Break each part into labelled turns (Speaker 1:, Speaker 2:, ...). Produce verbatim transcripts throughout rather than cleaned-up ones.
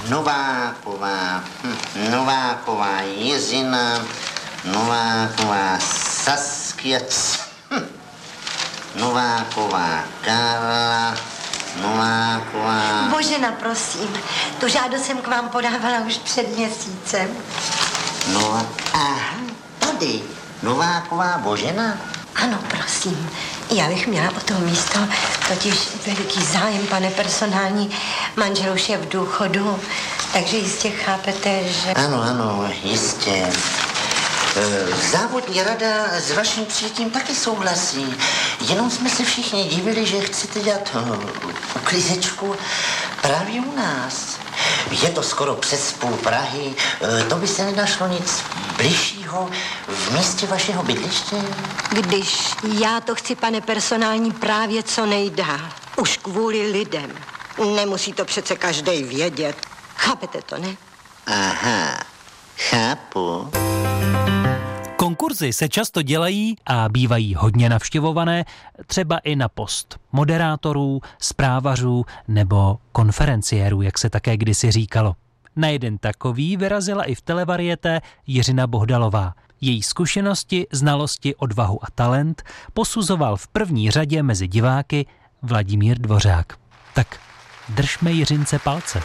Speaker 1: Nováková, hm, Nováková Jiřina, Nováková Saskia, hm, Nováková Karla, Nováková...
Speaker 2: Božena, prosím, tu žádost jsem k vám podávala už před měsícem.
Speaker 1: No, aha, tady, Nováková Božena?
Speaker 2: Ano, prosím. Já bych měla o to místo, totiž veliký zájem, pane personální. Manžel už je v důchodu, takže jistě chápete, že...
Speaker 1: Ano, ano, jistě. Závodní rada s vaším přijetím taky souhlasí. Jenom jsme se všichni divili, že chcete dělat uklízečku právě u nás. Je to skoro přes půl Prahy. To by se nenašlo nic bližšího v místě vašeho bydliště?
Speaker 2: Když já to chci, pane personální, právě co nejdál. Už kvůli lidem. Nemusí to přece každej vědět. Chápete to, ne?
Speaker 1: Aha, chápu.
Speaker 3: Konkurzy se často dělají a bývají hodně navštěvované, třeba i na post moderátorů, zprávařů nebo konferenciérů, jak se také kdysi říkalo. Na jeden takový vyrazila i v televariété Jiřina Bohdalová. Její zkušenosti, znalosti, odvahu a talent posuzoval v první řadě mezi diváky Vladimír Dvořák. Tak držme Jiřince palce.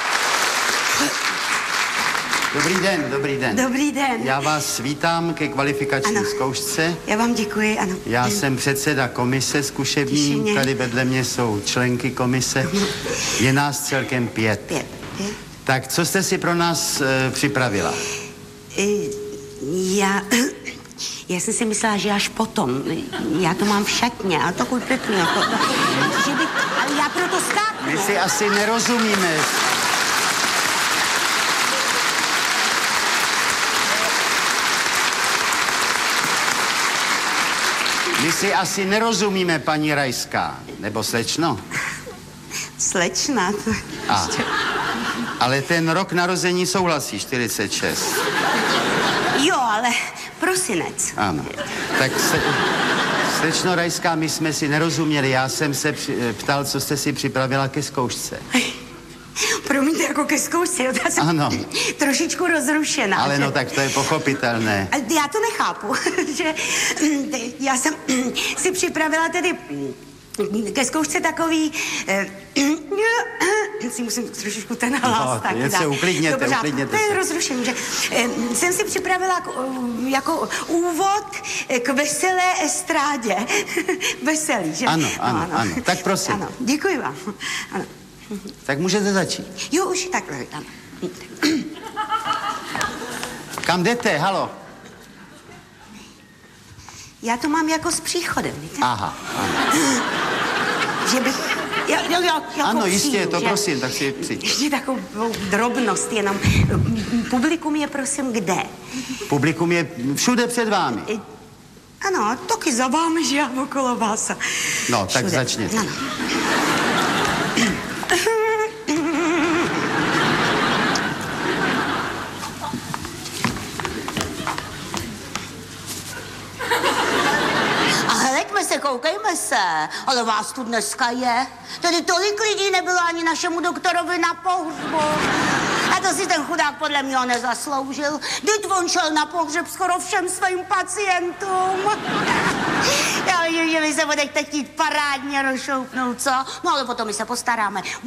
Speaker 4: Dobrý den, dobrý den.
Speaker 5: Dobrý den.
Speaker 4: Já vás vítám ke kvalifikační
Speaker 5: ano.
Speaker 4: zkoušce.
Speaker 5: Já vám děkuji, ano.
Speaker 4: Já hmm. jsem předseda komise zkušební, tady vedle mě jsou členky komise. Je nás celkem pět.
Speaker 5: Pět, pět.
Speaker 4: Tak co jste si pro nás e, připravila?
Speaker 5: E, já... Já jsem si myslela, že až potom. Já to mám v šatně, ale takový pěkný. Jako, že by, ale já proto skáknu.
Speaker 4: My si asi nerozumíme. My si asi nerozumíme, paní Rajská. Nebo slečno?
Speaker 5: Slečna. To...
Speaker 4: A, ale ten rok narození souhlasí, čtyřicet šest.
Speaker 5: Jo, ale prosinec.
Speaker 4: Ano. Tak se, slečno Rajská, my jsme si nerozuměli. Já jsem se při, ptal, co jste si připravila ke zkoušce.
Speaker 5: Promiňte, jako ke zkoušce, jo, já jsem
Speaker 4: ano.
Speaker 5: trošičku rozrušená.
Speaker 4: Ale
Speaker 5: že...
Speaker 4: no, tak to je pochopitelné.
Speaker 5: Já to nechápu, že já jsem si připravila tedy ke zkoušce takový... si musím trošičku ten hlas
Speaker 4: no,
Speaker 5: tak
Speaker 4: dát. Se uklidněte,
Speaker 5: Dobře,
Speaker 4: uklidněte
Speaker 5: to je
Speaker 4: se.
Speaker 5: rozrušení, že jsem si připravila jako úvod k veselé estrádě. Veselý, že?
Speaker 4: Ano, ano, ano, ano. Tak prosím.
Speaker 5: Ano, děkuji vám. Ano.
Speaker 4: Tak můžete začít.
Speaker 5: Jo, už takhle, ano.
Speaker 4: Kam jdete, halo?
Speaker 5: Já to mám jako s příchodem, víte?
Speaker 4: Aha, ano.
Speaker 5: Že bych... Jo, jo, jo, jako
Speaker 4: ano, jistě,
Speaker 5: přijdu,
Speaker 4: to
Speaker 5: že?
Speaker 4: prosím, tak si přijď.
Speaker 5: Ještě takovou drobnost jenom. Publikum je, prosím, kde?
Speaker 4: Publikum je všude před vámi.
Speaker 5: I, ano, taky za vámi, že já okolo vás.
Speaker 4: No, tak
Speaker 5: všude.
Speaker 4: začněte.
Speaker 5: Ano. Koukejme se, ale vás tu dneska je. Tady tolik lidí nebylo ani našemu doktorovi na pohřbu. A to si ten chudák podle mě nezasloužil. Vždyť on šel na pohřeb skoro všem svým pacientům. Já vím, že vy se budete chtít parádně rozšoupnout, co? No ale potom my se postaráme.